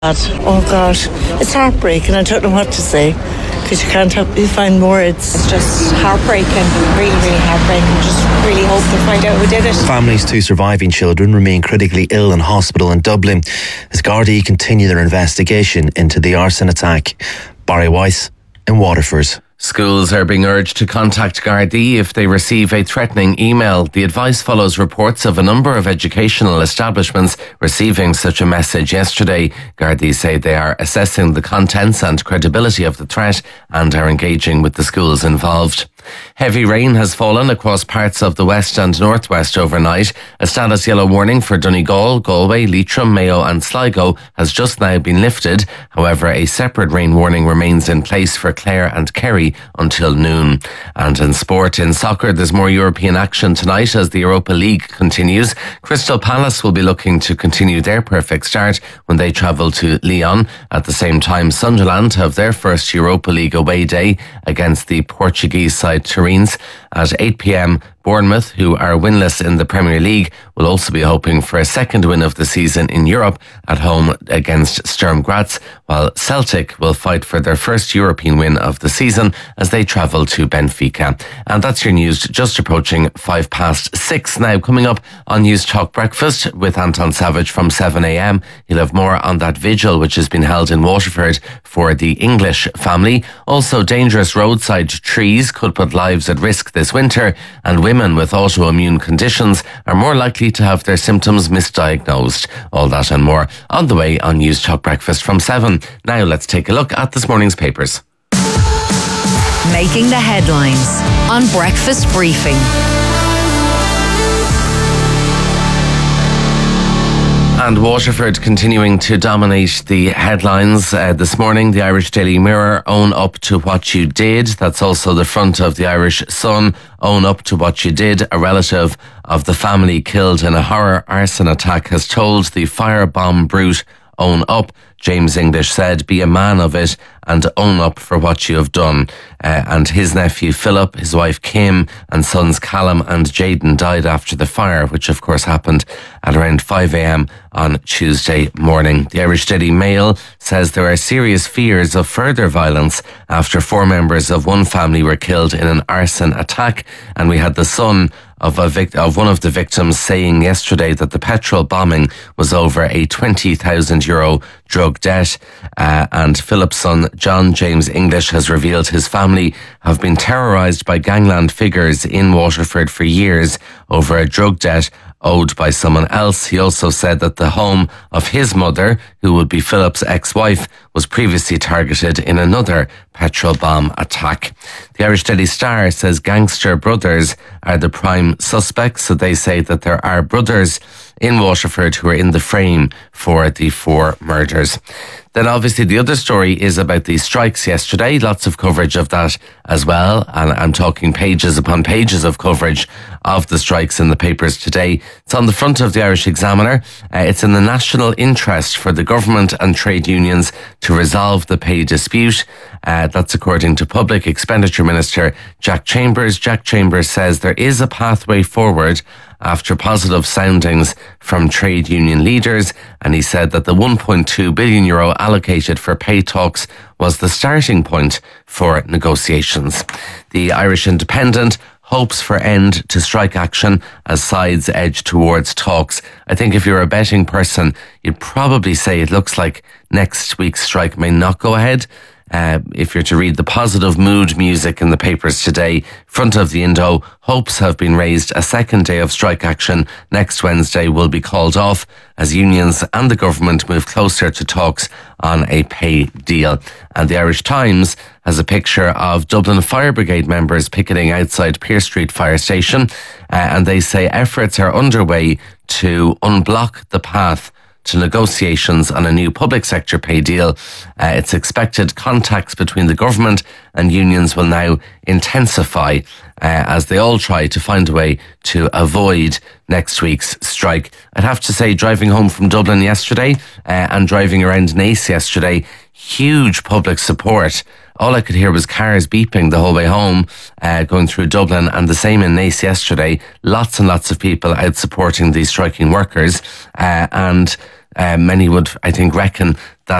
Oh gosh, it's heartbreaking. I don't know what to say because you find words. It's just heartbreaking, really, really heartbreaking. Just really hope to find out who did it. Families to surviving children remain critically ill in hospital in Dublin as Gardaí continue their investigation into the arson attack. Barry Weiss in Waterford. Schools are being urged to contact Gardaí if they receive a threatening email. The advice follows reports of a number of educational establishments receiving such a message yesterday. Gardaí say they are assessing the contents and credibility of the threat and are engaging with the schools involved. Heavy rain has fallen across parts of the west and northwest overnight. A status yellow warning for Donegal, Galway, Leitrim, Mayo and Sligo has just now been lifted. However, a separate rain warning remains in place for Clare and Kerry until noon. And in sport, in soccer, there's more European action tonight as the Europa League continues. Crystal Palace will be looking to continue their perfect start when they travel to Lyon. At the same time, Sunderland have their first Europa League away day against the Portuguese side Turin at 8 p.m. Bournemouth, who are winless in the Premier League, will also be hoping for a second win of the season in Europe at home against Sturm Graz, while Celtic will fight for their first European win of the season as they travel to Benfica. And that's your news, just approaching 6:05 now. Coming up on News Talk Breakfast with Anton Savage from 7 a.m. He'll have more on that vigil which has been held in Waterford for the English family. Also, dangerous roadside trees could put lives at risk this winter, and women with autoimmune conditions are more likely to have their symptoms misdiagnosed. All that and more on the way on News Talk Breakfast from 7. Now let's take a look at this morning's papers. Making the headlines on Breakfast Briefing. And Waterford continuing to dominate the headlines this morning. The Irish Daily Mirror, own up to what you did. That's also the front of the Irish Sun. Own up to what you did. A relative of the family killed in a horror arson attack has told the firebomb brute, own up. James English said, be a man of it and own up for what you have done. And his nephew Philip, his wife Kim and sons Callum and Jaden died after the fire, which of course happened at around 5 a.m. on Tuesday morning. The Irish Daily Mail says there are serious fears of further violence after 4 members of one family were killed in an arson attack. And we had the son of one of the victims saying yesterday that the petrol bombing was over a €20,000 drug debt. And Philip's son, John James English, has revealed his family have been terrorised by gangland figures in Waterford for years over a drug debt owed by someone else. He also said that the home of his mother, who would be Philip's ex-wife, was previously targeted in another petrol bomb attack. The Irish Daily Star says gangster brothers are the prime suspects. So they say that there are brothers in Waterford who are in the frame for the 4 murders. Then obviously the other story is about the strikes yesterday. Lots of coverage of that as well. And I'm talking pages upon pages of coverage of the strikes in the papers today. It's on the front of the Irish Examiner. It's in the national interest for the government and trade unions to resolve the pay dispute. That's according to Public Expenditure Minister Jack Chambers. Jack Chambers says there is a pathway forward after positive soundings from trade union leaders, and he said that the €1.2 billion allocated for pay talks was the starting point for negotiations. The Irish Independent hopes for end to strike action as sides edge towards talks. I think if you're a betting person, you'd probably say it looks like next week's strike may not go ahead. If you're to read the positive mood music in the papers today, front of the Indo, hopes have been raised a second day of strike action next Wednesday will be called off as unions and the government move closer to talks on a pay deal. And the Irish Times has a picture of Dublin Fire Brigade members picketing outside Pearse Street Fire Station, and they say efforts are underway to unblock the path to negotiations on a new public sector pay deal. It's expected contacts between the government and unions will now intensify as they all try to find a way to avoid next week's strike. I'd have to say, driving home from Dublin yesterday and driving around Naas yesterday, huge public support. All I could hear was cars beeping the whole way home, going through Dublin, and the same in Naas yesterday. Lots and lots of people out supporting these striking workers. And Many would, I think, reckon that